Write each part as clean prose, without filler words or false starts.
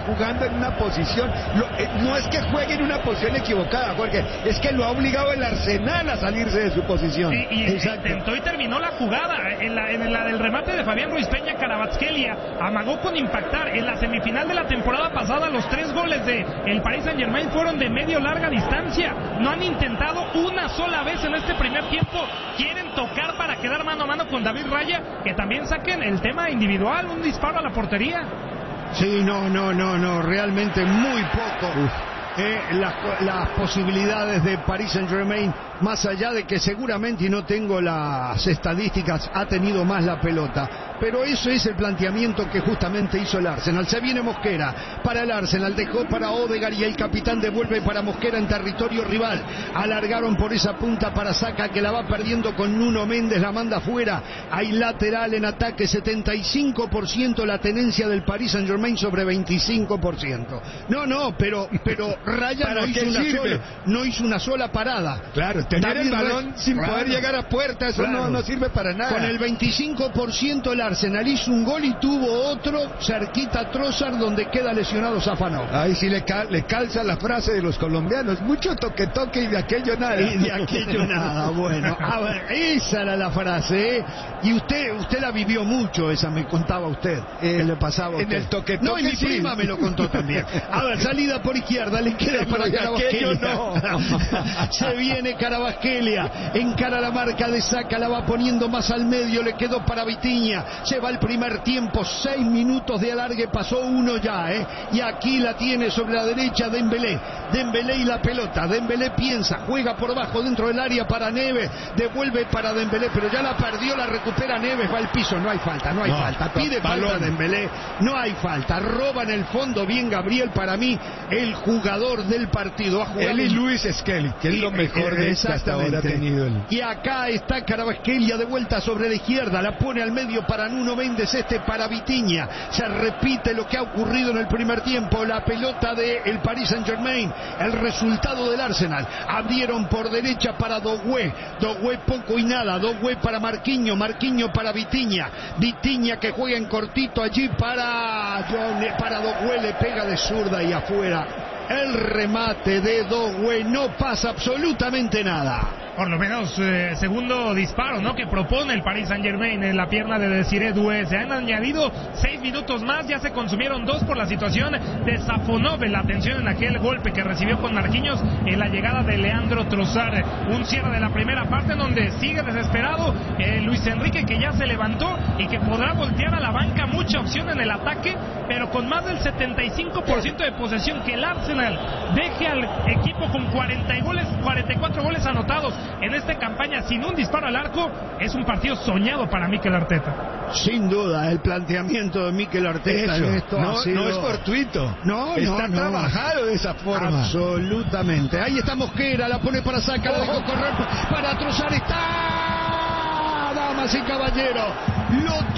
jugando en una posición, no es que juegue en una posición equivocada, Jorge, es que lo ha obligado el Arsenal a salirse de su posición. Y intentó y terminó la jugada. En la del remate de Fabián Ruiz Peña, Kvaratskhelia amagó con impactar. En la semifinal de la temporada pasada, los 3 goles de el Paris Saint-Germain fueron de medio larga distancia. No han intentado una sola vez en este primer tiempo. Quieren tocar para quedar mano a mano con David Raya, que también saquen el tema individual, un disparo a la portería. Sí, no, realmente muy poco. Las posibilidades de Paris Saint-Germain, más allá de que seguramente, y no tengo las estadísticas, ha tenido más la pelota, pero eso es el planteamiento que justamente hizo el Arsenal. Se viene Mosquera para el Arsenal, dejó para Odegaard y el capitán devuelve para Mosquera en territorio rival. Alargaron por esa punta para Saka, que la va perdiendo con Nuno Méndez, la manda fuera. Hay lateral en ataque, 75% la tenencia del Paris Saint-Germain sobre 25%. Pero Raya no hizo una sola parada. Claro, tener el balón sin poder llegar a puerta, eso no sirve para nada. Con el 25% el Arsenal hizo un gol y tuvo otro cerquita a Trossard, donde queda lesionado Safanov. Ahí sí le calza la frase de los colombianos: mucho toque y de aquello nada. Bueno, a ver, esa era la frase, ¿eh? Y usted la vivió mucho, esa me contaba usted, que le pasaba a usted. En el toque y mi prima me lo contó también. A ver, salida por izquierda, le queda para Kvaratskhelia. Se viene Kvaratskhelia, encara la marca de Saka, la va poniendo más al medio, le quedó para Vitinha. Se va el primer tiempo, 6 minutos de alargue, pasó uno ya, y aquí la tiene sobre la derecha Dembélé y la pelota. Dembélé piensa, juega por abajo dentro del área para Neves, devuelve para Dembélé, pero ya la perdió, la recupera Neves, va al piso, no hay falta, pide falta Dembélé, no hay falta, roba en el fondo bien Gabriel, para mí el jugador del partido. Él y Luis Skelly, que es lo mejor de que hasta ahora ha tenido él. Y acá está Kvaratskhelia de vuelta sobre la izquierda, la pone al medio para Nuno Méndez, para Vitinha. Se repite lo que ha ocurrido en el primer tiempo, la pelota del Paris Saint-Germain, el resultado del Arsenal. Abrieron por derecha para Doué poco y nada, Doué para Marquinhos para Vitinha que juega en cortito allí para Doué, le pega de zurda y afuera. El remate de Doué, no pasa absolutamente nada. Por lo menos segundo disparo, ¿no?, que propone el Paris Saint-Germain en la pierna de Desiré Doué. Se han añadido 6 minutos más, ya se consumieron 2 por la situación de Safonov, la atención en aquel golpe que recibió con Marquinhos en la llegada de Leandro Trossard. Un cierre de la primera parte donde sigue desesperado Luis Enrique, que ya se levantó y que podrá voltear a la banca. Mucha opción en el ataque, pero con más del 75% de posesión. Que el Arsenal deje al equipo con 44 goles anotados en esta campaña sin un disparo al arco, es un partido soñado para Mikel Arteta. Sin duda, el planteamiento de Mikel Arteta en esto no es fortuito. Está trabajado de esa forma. Absolutamente. Ahí está Mosquera, la pone para Saka, la dejó correr para Trossard. Está, damas y caballeros, lo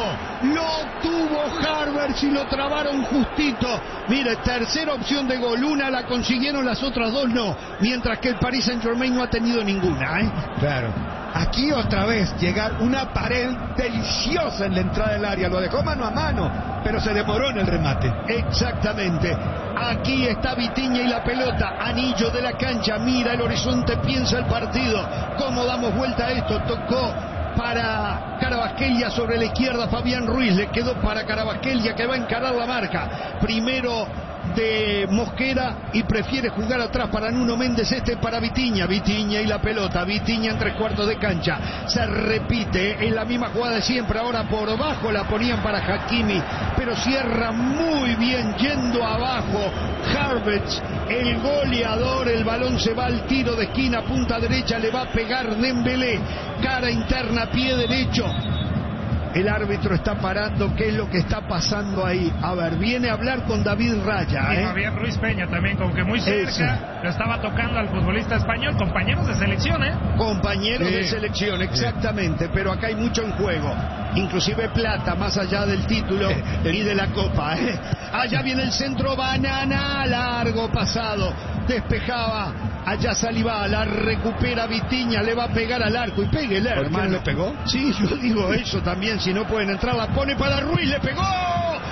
tuvo Havertz y lo trabaron justito. Mire, tercera opción de gol, una la consiguieron, las otras 2 no, mientras que el Paris Saint-Germain no ha tenido ninguna, Claro. Aquí otra vez llegar una pared deliciosa en la entrada del área, lo dejó mano a mano, pero se demoró en el remate. Exactamente. Aquí está Vitinha y la pelota, anillo de la cancha, mira el horizonte, piensa el partido. ¿Cómo damos vuelta a esto? Tocó para Kvaratskhelia sobre la izquierda, Fabián Ruiz, le quedó para Kvaratskhelia, que va a encarar la marca. Primero de Mosquera y prefiere jugar atrás para Nuno Méndez, para Vitinha y la pelota, Vitinha en 3/4 de cancha, se repite en la misma jugada de siempre, ahora por abajo la ponían para Hakimi, pero cierra muy bien yendo abajo Havertz, el goleador. El balón se va al tiro de esquina, punta derecha, le va a pegar Dembélé, cara interna, pie derecho. El árbitro está parando. ¿Qué es lo que está pasando ahí? A ver, viene a hablar con David Raya. Y Fabián Ruiz Peña también, como que muy cerca. Lo estaba tocando al futbolista español. Compañeros de selección, Compañeros de selección, exactamente. Pero acá hay mucho en juego. Inclusive plata, más allá del título y de la copa. Allá viene el centro, Banana, largo pasado. Despejaba. Allá Saliba, la recupera Vitinha, le va a pegar al arco y péguele, hermano. ¿Le pegó? Sí, yo digo eso también, si no pueden entrar, la pone para Ruiz, le pegó.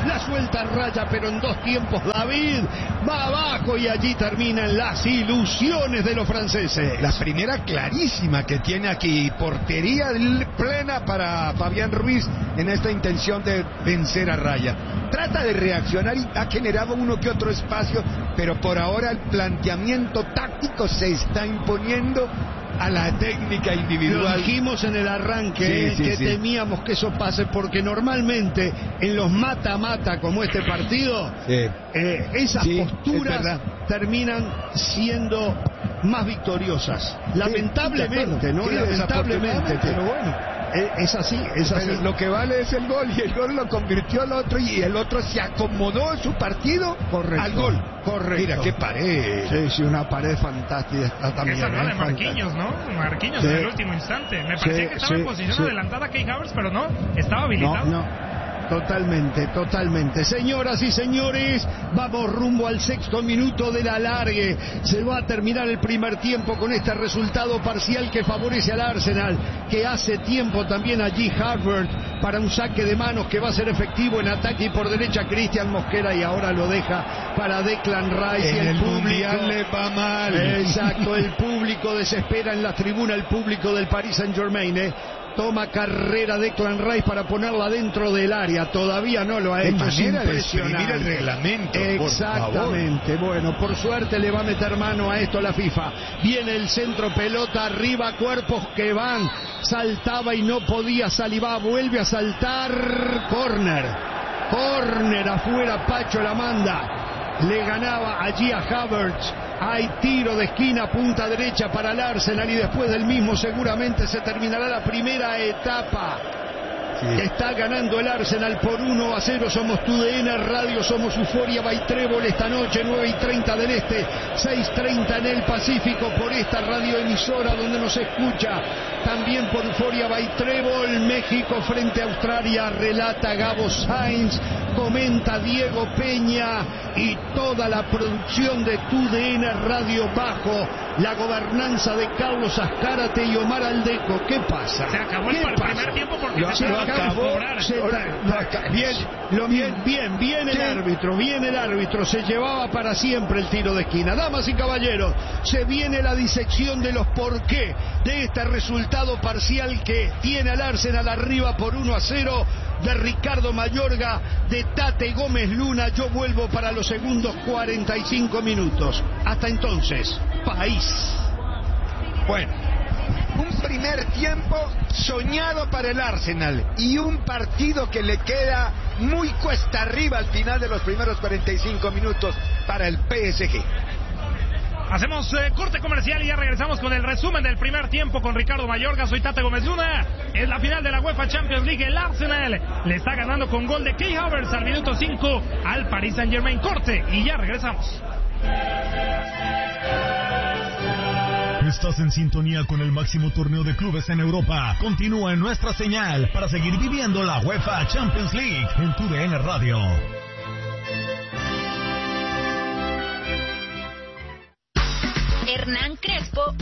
la suelta a raya, pero en 2 tiempos David va abajo y allí terminan las ilusiones de los franceses. La primera clarísima que tiene aquí, portería plena para Fabián Ruiz en esta intención de vencer a raya. Trata de reaccionar y ha generado uno que otro espacio, pero por ahora el planteamiento táctico se está imponiendo a la técnica individual. Lo dijimos en el arranque, que temíamos que eso pase, porque normalmente en los mata-mata como este partido, esas posturas terminan siendo más victoriosas. Lamentablemente, ¿no? Lamentablemente, pero bueno. Es así, es así. Pero lo que vale es el gol, y el gol lo convirtió el otro, y el otro se acomodó en su partido al gol. Correcto. Mira qué pared. Sí, una pared fantástica también. Esa de Marquinhos, ¿no? Marquinhos en el último instante. Me parecía que estaba en posición adelantada Kai Havertz, pero no, estaba habilitado. No. Totalmente. Señoras y señores, vamos rumbo al 6º minuto del alargue. Se va a terminar el primer tiempo con este resultado parcial que favorece al Arsenal, que hace tiempo también allí Havertz para un saque de manos que va a ser efectivo en ataque, y por derecha Cristian Mosquera, y ahora lo deja para Declan Rice. En y el público Mundial le va mal. Exacto, el público desespera en la tribuna, el público del Paris Saint-Germain. Toma carrera Declan Rice para ponerla dentro del área. Todavía no lo ha hecho. Es impresionante. El reglamento. Exactamente. Bueno, por suerte le va a meter mano a esto la FIFA. Viene el centro, pelota arriba, cuerpos que van. Saltaba y no podía Saliba. Vuelve a saltar. Corner afuera. Pacho la manda. Le ganaba allí a Havertz. Hay tiro de esquina, punta derecha para el Arsenal, y después del mismo seguramente se terminará la primera etapa. Está ganando el Arsenal por 1-0. Somos TUDN Radio, somos Euforia by Trébol esta noche, 9:30 del Este, 6:30 en el Pacífico, por esta radioemisora donde nos escucha también por Euforia by Trébol. México frente a Australia, relata Gabo Sainz, comenta Diego Peña, y toda la producción de TUDN Radio bajo la gobernanza de Carlos Azcárate y Omar Aldeco. ¿Qué pasa? Se acabó el primer tiempo porque Viene el árbitro, se llevaba para siempre el tiro de esquina. Damas y caballeros, se viene la disección de los porqué de este resultado parcial que tiene al Arsenal arriba por 1-0, de Ricardo Mayorga, de Tate Gómez Luna. Yo vuelvo para los segundos 45 minutos. Hasta entonces, país. Bueno, un primer tiempo soñado para el Arsenal, y un partido que le queda muy cuesta arriba al final de los primeros 45 minutos para el PSG. Hacemos corte comercial y ya regresamos con el resumen del primer tiempo con Ricardo Mayorga. Soy Tate Gómez Luna. Es la final de la UEFA Champions League. El Arsenal le está ganando con gol de Kai Havertz al minuto 5 al Paris Saint-Germain. Corte y ya regresamos. Estás en sintonía con el máximo torneo de clubes en Europa. Continúa en nuestra señal para seguir viviendo la UEFA Champions League en TUDN Radio. Hernán Crespo